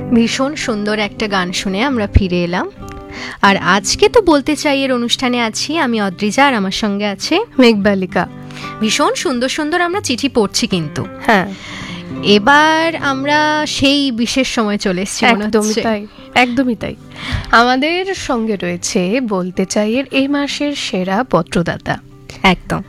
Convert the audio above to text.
ভীষণ সুন্দর একটা গান শুনে আমরা ফিরে এলাম। আর আজকে তো বলতে চাই এর অনুষ্ঠানে আছি আমি অদ্রিজা, আর আমার সঙ্গে আছে মেঘবালিকা। ভীষণ সুন্দর সুন্দর আমরা চিঠি পড়ছি, কিন্তু হ্যাঁ, এবার আমরা সেই বিশেষ সময় চলে এসেছি। একদমই তাই, একদমই তাই। আমাদের সঙ্গে রয়েছে বলতে চাই এর এই মাসের সেরা পত্রদাতা। একদম